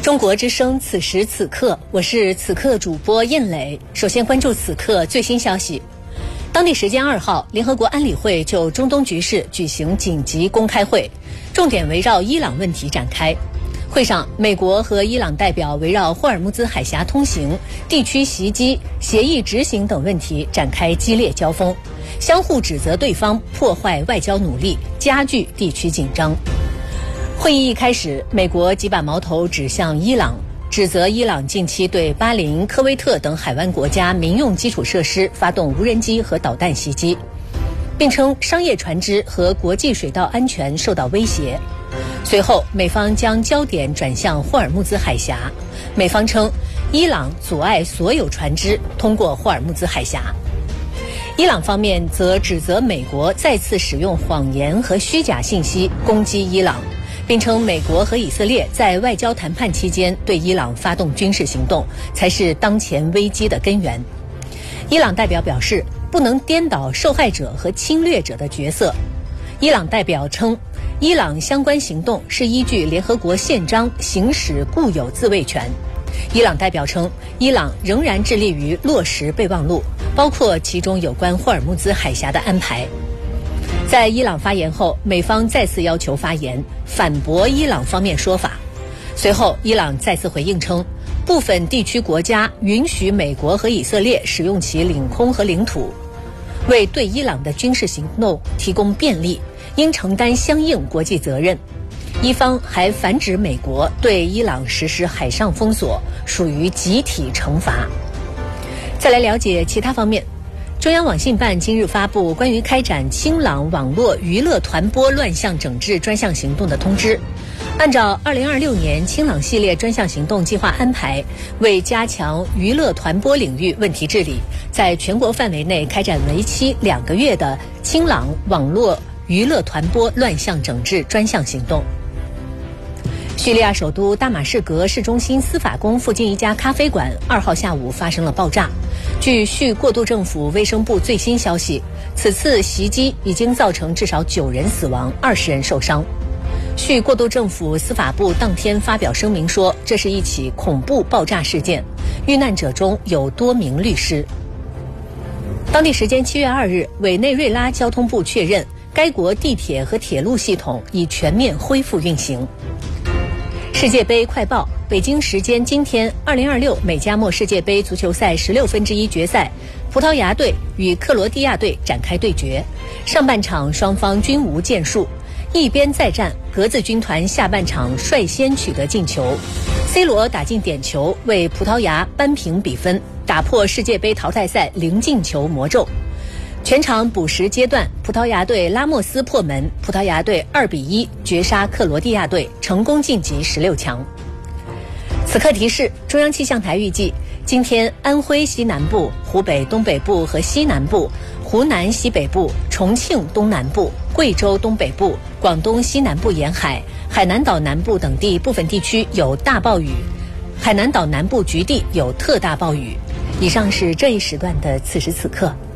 中国之声此时此刻，我是此刻主播燕磊。首先关注此刻最新消息。当地时间2号，联合国安理会就中东局势举行紧急公开会，重点围绕伊朗问题展开。会上，美国和伊朗代表围绕霍尔木兹海峡通行、地区袭击、协议执行等问题展开激烈交锋，相互指责对方破坏外交努力，加剧地区紧张。会议一开始，美国即把矛头指向伊朗，指责伊朗近期对巴林、科威特等海湾国家民用基础设施发动无人机和导弹袭击，并称商业船只和国际水道安全受到威胁。随后，美方将焦点转向霍尔木兹海峡，美方称伊朗阻碍所有船只通过霍尔木兹海峡。伊朗方面则指责美国再次使用谎言和虚假信息攻击伊朗，并称美国和以色列在外交谈判期间对伊朗发动军事行动才是当前危机的根源。伊朗代表表示，不能颠倒受害者和侵略者的角色。伊朗代表称，伊朗相关行动是依据联合国宪章行使固有自卫权。伊朗代表称，伊朗仍然致力于落实备忘录，包括其中有关霍尔木兹海峡的安排。在伊朗发言后，美方再次要求发言，反驳伊朗方面说法。随后，伊朗再次回应称，部分地区国家允许美国和以色列使用其领空和领土，为对伊朗的军事行动提供便利，应承担相应国际责任。伊方还反指美国对伊朗实施海上封锁，属于集体惩罚。再来了解其他方面。中央网信办今日发布关于开展清朗网络娱乐团播乱象整治专项行动的通知。按照2026年清朗系列专项行动计划安排，为加强娱乐团播领域问题治理，在全国范围内开展为期2个月的清朗网络娱乐团播乱象整治专项行动。叙利亚首都大马士革市中心司法宫附近一家咖啡馆2号下午发生了爆炸。据叙过渡政府卫生部最新消息，此次袭击已经造成至少9人死亡，20人受伤。叙过渡政府司法部当天发表声明说，这是一起恐怖爆炸事件，遇难者中有多名律师。当地时间7月2日，委内瑞拉交通部确认，该国地铁和铁路系统已全面恢复运行。世界杯快报：北京时间今天，2026美加墨世界杯足球赛16分之一决赛，葡萄牙队与克罗地亚队展开对决。上半场双方均无建树，一边再战，格子军团下半场率先取得进球 ，C 罗打进点球，为葡萄牙扳平比分，打破世界杯淘汰赛0进球魔咒。全场补时阶段，葡萄牙队拉莫斯破门，葡萄牙队2比1绝杀克罗地亚队，成功晋级16强。此刻提示：中央气象台预计，今天安徽西南部、湖北东北部和西南部、湖南西北部、重庆东南部、贵州东北部、广东西南部沿海、海南岛南部等地部分地区有大暴雨，海南岛南部局地有特大暴雨。以上是这一时段的此时此刻。